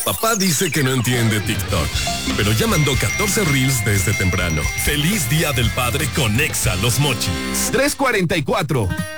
Papá dice que no entiende TikTok, pero ya mandó 14 reels desde temprano. Feliz Día del Padre con Exa Los Mochis. 3:44.